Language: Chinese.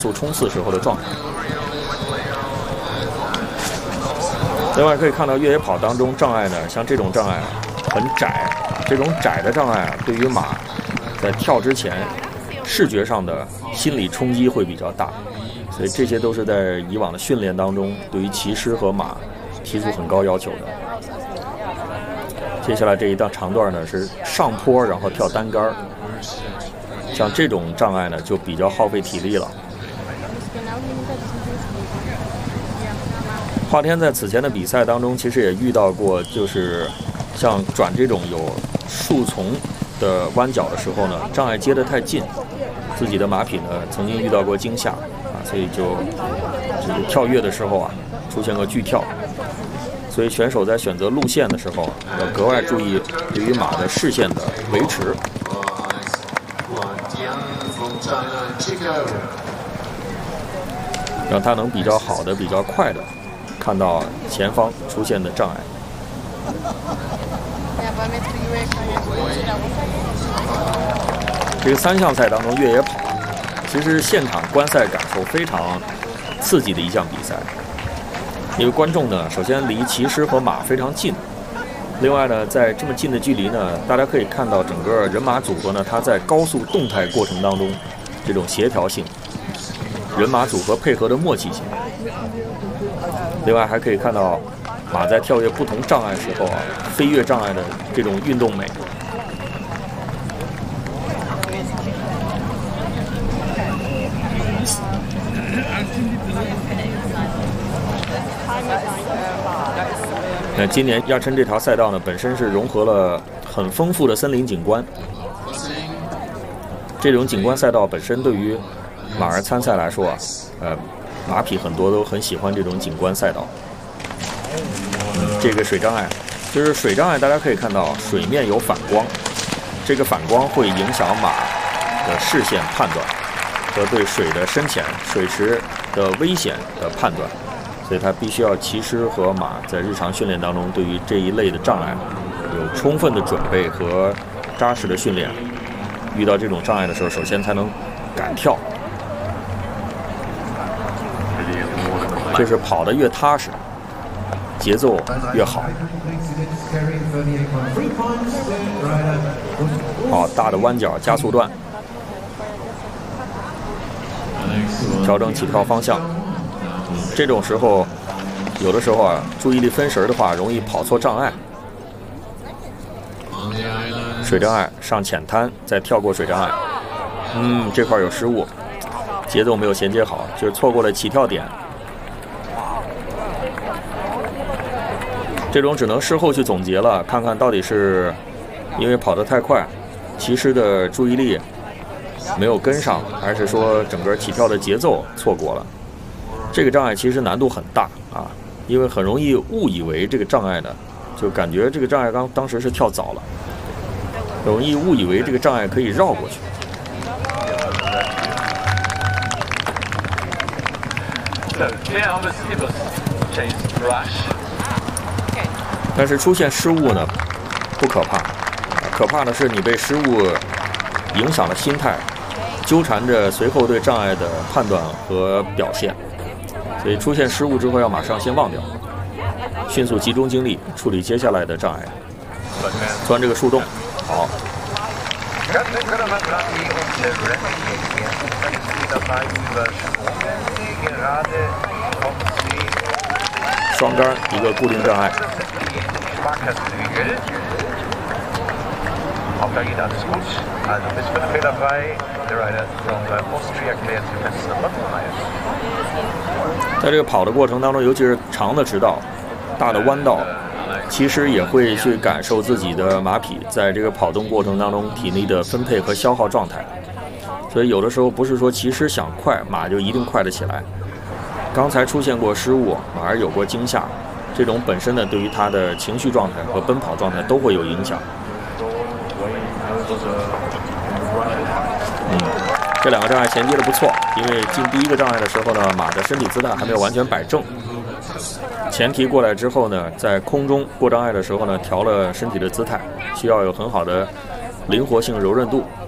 速冲刺时候的状态。另外可以看到越野跑当中障碍呢，像这种障碍很窄，这种窄的障碍对于马在跳之前视觉上的心理冲击会比较大，所以这些都是在以往的训练当中对于骑师和马提出很高要求的。接下来这一段长段呢是上坡，然后跳单杆，像这种障碍呢就比较耗费体力了。华天在此前的比赛当中，其实也遇到过，就是像转这种有树丛的弯角的时候呢，障碍接得太近，自己的马匹呢曾经遇到过惊吓啊，所以就是跳跃的时候啊出现过巨跳。所以选手在选择路线的时候，要格外注意对于马的视线的维持。让他能比较好的、比较快的看到前方出现的障碍。这个3项赛当中，越野跑其实现场观赛感受非常刺激的一项比赛。因为观众呢，首先离骑师和马非常近，另外呢，在这么近的距离呢，大家可以看到整个人马组合呢，它在高速动态过程当中这种协调性，人马组合配合的默契性。另外还可以看到马在跳跃不同障碍时候啊，飞跃障碍的这种运动美。那今年亚琛这条赛道呢，本身是融合了很丰富的森林景观。这种景观赛道本身对于马儿参赛来说啊，马匹很多都很喜欢这种景观赛道。这个水障碍，就是水障碍，大家可以看到水面有反光，这个反光会影响马的视线判断和对水的深浅、水池的危险的判断。所以他必须要骑师和马在日常训练当中对于这一类的障碍有充分的准备和扎实的训练。遇到这种障碍的时候，首先才能敢跳，就是跑得越踏实，节奏越好。好，大的弯角加速段，调整起跳方向。这种时候，有的时候啊，注意力分神的话，容易跑错障碍。水障碍上浅滩，再跳过水障碍。这块有失误，节奏没有衔接好，就是错过了起跳点。这种只能事后去总结了，看看到底是因为跑得太快，骑师的注意力没有跟上，还是说整个起跳的节奏错过了。这个障碍其实难度很大啊，因为很容易误以为这个障碍呢，就感觉这个障碍当时是跳早了，容易误以为这个障碍可以绕过去。但是出现失误呢，不可怕，可怕的是你被失误影响了心态，纠缠着随后对障碍的判断和表现。所以出现失误之后，要马上先忘掉，迅速集中精力处理接下来的障碍。钻这个树洞，好。双杆一个固定障碍。在这个跑的过程当中，尤其是长的直道、大的弯道，骑师也会去感受自己的马匹在这个跑动过程当中体力的分配和消耗状态。所以有的时候不是说骑师想快，马就一定快得起来。刚才出现过失误，马儿有过惊吓，这种本身呢，对于他的情绪状态和奔跑状态都会有影响。这两个障碍衔接的不错，因为进第一个障碍的时候呢，马的身体姿态还没有完全摆正。前提过来之后呢，在空中过障碍的时候呢，调了身体的姿态，需要有很好的灵活性、柔韧度。